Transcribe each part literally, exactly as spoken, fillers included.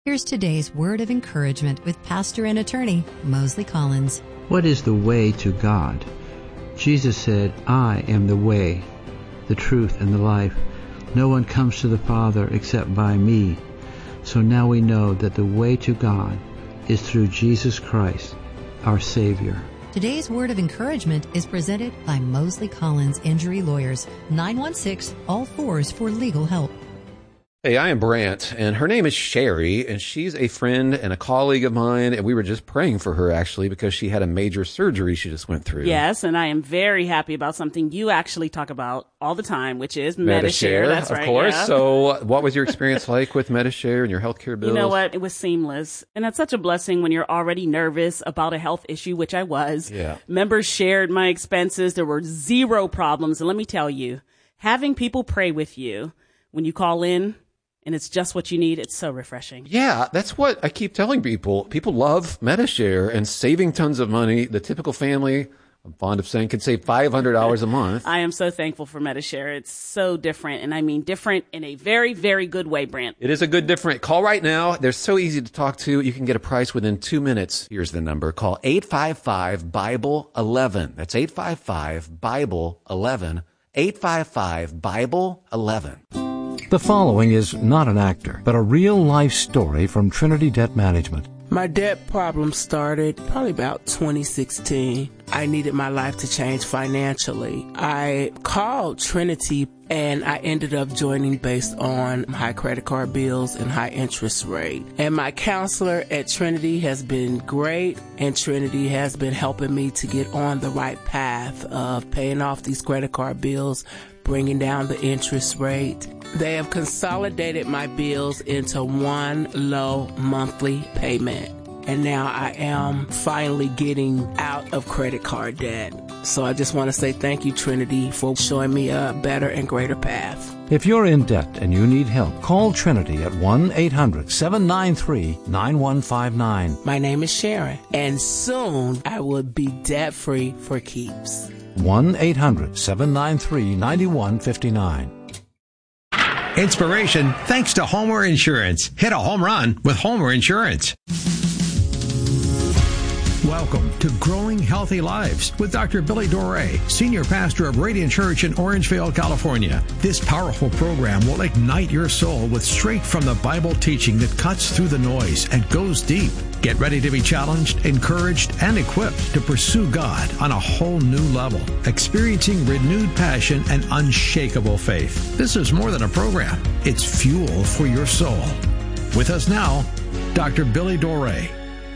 Here's today's word of encouragement with pastor and attorney Mosley Collins. What is the way to God? Jesus said, I am the way, the truth, and the life. No one comes to the Father except by me. So now we know that the way to God is through Jesus Christ, our Savior. Today's word of encouragement is presented by Mosley Collins Injury Lawyers, nine one six, all fours for legal help. Hey, I am Brant, and her name is Sherry, and she's a friend and a colleague of mine, and we were just praying for her, actually, because she had a major surgery she just went through. Yes, and I am very happy about something you actually talk about all the time, which is Medi-Share. Medi-Share, That's of right, course. yeah. So what was your experience like with Medi-Share and your healthcare bills? You know what? It was seamless, and it's such a blessing when you're already nervous about a health issue, which I was. Yeah. Members shared my expenses. There were zero problems, and let me tell you, having people pray with you when you call in, and it's just what you need, it's so refreshing. Yeah, that's what I keep telling people. People love Medi-Share and saving tons of money. The typical family, I'm fond of saying, can save five hundred dollars a month. I am so thankful for Medi-Share. It's so different, and I mean different in a very, very good way, Brant. It is a good different. Call right now. They're so easy to talk to. You can get a price within two minutes. Here's the number. Call eight five five, Bible eleven. That's eight five five, Bible eleven. eight five five, Bible eleven. The following is not an actor, but a real-life story from Trinity Debt Management. My debt problem started probably about twenty sixteen. I needed my life to change financially. I called Trinity and I ended up joining based on high credit card bills and high interest rate. And my counselor at Trinity has been great, and Trinity has been helping me to get on the right path of paying off these credit card bills, bringing down the interest rate. They have consolidated my bills into one low monthly payment. And now I am finally getting out of credit card debt. So I just want to say thank you, Trinity, for showing me a better and greater path. If you're in debt and you need help, call Trinity at one eight hundred, seven nine three, nine one five nine. My name is Sharon, and soon I will be debt-free for keeps. one eight hundred, seven nine three, nine one five nine. Inspiration thanks to Homer Insurance. Hit a home run with Homer Insurance. Welcome to Growing Healthy Lives with Doctor Billy Doré, Senior Pastor of Radiant Church in Orangevale, California. This powerful program will ignite your soul with straight from the Bible teaching that cuts through the noise and goes deep. Get ready to be challenged, encouraged, and equipped to pursue God on a whole new level, experiencing renewed passion and unshakable faith. This is more than a program. It's fuel for your soul. With us now, Doctor Billy Doré.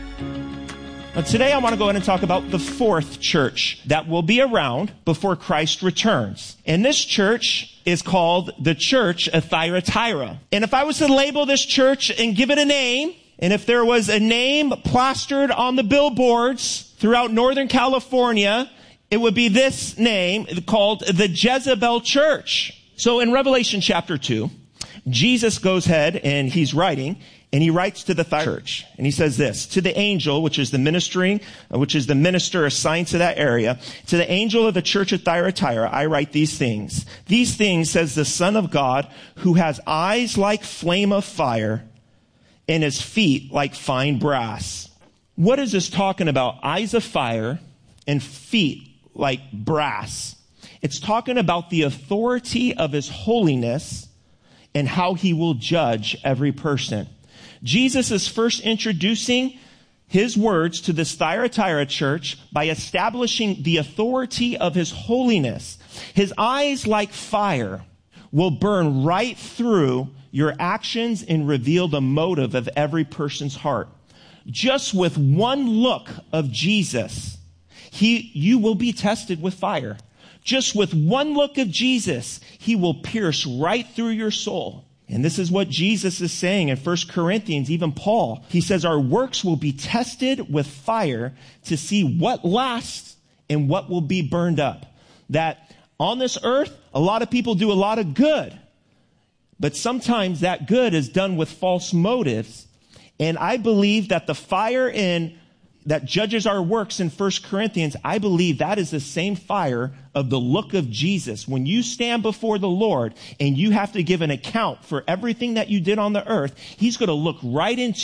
Now, today I want to go in and talk about the fourth church that will be around before Christ returns. And this church is called the Church of Thyatira. And if I was to label this church and give it a name, and if there was a name plastered on the billboards throughout Northern California, it would be this name called the Jezebel Church. So in Revelation chapter two, Jesus goes ahead and he's writing, and he writes to the Thyatira church, and he says this: to the angel, which is the ministering, which is the minister assigned to that area, to the angel of the church of Thyatira, I write these things. These things says the Son of God, who has eyes like flame of fire, and his feet like fine brass. What is this talking about? Eyes of fire and feet like brass. It's talking about the authority of his holiness and how he will judge every person. Jesus is first introducing his words to this Thyatira church by establishing the authority of his holiness. His eyes like fire will burn right through your actions and reveal the motive of every person's heart. Just with one look of Jesus, he, you will be tested with fire. Just with one look of Jesus, he will pierce right through your soul. And this is what Jesus is saying in First Corinthians, even Paul. He says our works will be tested with fire to see what lasts and what will be burned up. That on this earth, a lot of people do a lot of good. But sometimes that good is done with false motives. And I believe that the fire in that judges our works in First Corinthians, I believe that is the same fire of the look of Jesus. When you stand before the Lord and you have to give an account for everything that you did on the earth, he's going to look right into